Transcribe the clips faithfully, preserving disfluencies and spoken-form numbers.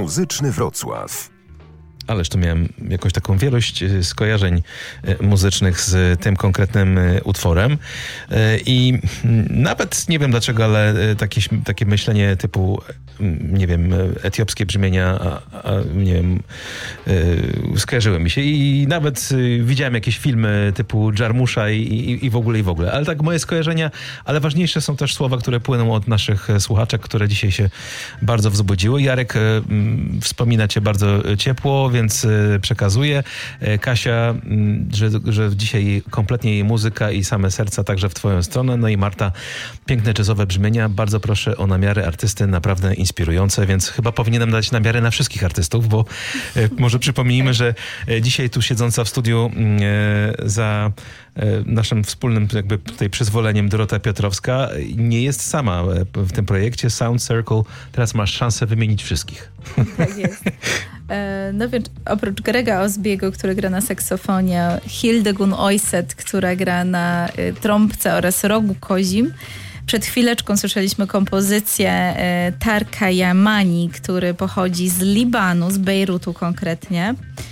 Muzyczny Wrocław. Ależ tu miałem jakąś taką wielość skojarzeń muzycznych z tym konkretnym utworem i nawet nie wiem dlaczego, ale takie, takie myślenie typu, nie wiem, etiopskie brzmienia, a, a, nie wiem, skojarzyły mi się i nawet widziałem jakieś filmy typu Dżarmusza i, i, i w ogóle, i w ogóle. Ale tak moje skojarzenia, ale ważniejsze są też słowa, które płyną od naszych słuchaczek, które dzisiaj się bardzo wzbudziły. Jarek wspomina cię bardzo ciepło, więc przekazuję. Kasia, że, że dzisiaj kompletnie jej muzyka i same serca także w twoją stronę. No i Marta, piękne jazzowe brzmienia. Bardzo proszę o namiary artysty, naprawdę inspirujące, więc chyba powinienem dać namiary na wszystkich artystów, bo może przypomnijmy, że dzisiaj tu siedząca w studiu za naszym wspólnym jakby tutaj przyzwoleniem Dorota Piotrowska nie jest sama w tym projekcie. Sound Circle, teraz masz szansę wymienić wszystkich. Tak jest. No więc oprócz Grega Osbiego, który gra na saksofonie, Hildegun Oyset, która gra na trąbce oraz rogu kozim. Przed chwileczką słyszeliśmy kompozycję Tarka Yamani, który pochodzi z Libanu, z Bejrutu konkretnie.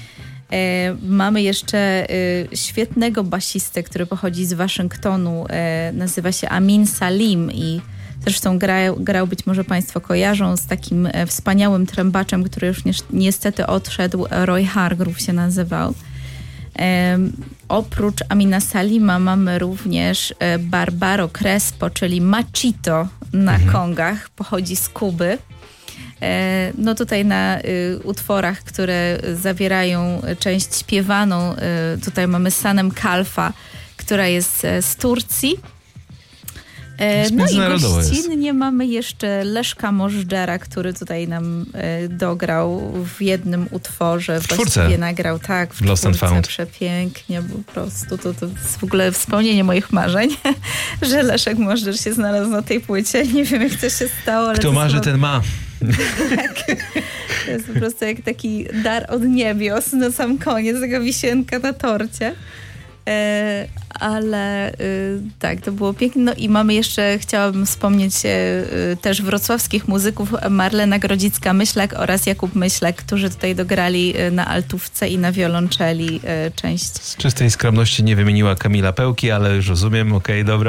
Mamy jeszcze świetnego basistę, który pochodzi z Waszyngtonu, nazywa się Amin Salim i zresztą grał, grał, być może Państwo kojarzą, z takim wspaniałym trębaczem, który już niestety odszedł, Roy Hargrove się nazywał. Um, oprócz Amina Salima mamy również Barbaro Crespo, czyli Machito na mhm. kongach, pochodzi z Kuby. E, no tutaj na y, utworach, które zawierają część śpiewaną, y, tutaj mamy Sanem Kalfa, która jest z Turcji. E, no i gościnnie mamy jeszcze Leszka Możdżera, który tutaj nam e, dograł w jednym utworze. W czwórce. Nagrał, tak, w Lost and Found. Przepięknie, po prostu. To, to jest w ogóle wspomnienie moich marzeń, że Leszek Możdżer się znalazł na tej płycie. Nie wiem, jak to się stało. Ale Kto marzy, ten ma. Tak. To jest po prostu jak taki dar od niebios na sam koniec, taka wisienka na torcie. E, ale e, tak, to było piękne. No i mamy jeszcze, chciałabym wspomnieć e, też wrocławskich muzyków, Marlena Grodzicka-Myślak oraz Jakub Myślak, którzy tutaj dograli na altówce i na wiolonczeli e, część. Z czystej skromności nie wymieniła Kamila Pełki, ale już rozumiem, okej, okay, dobra.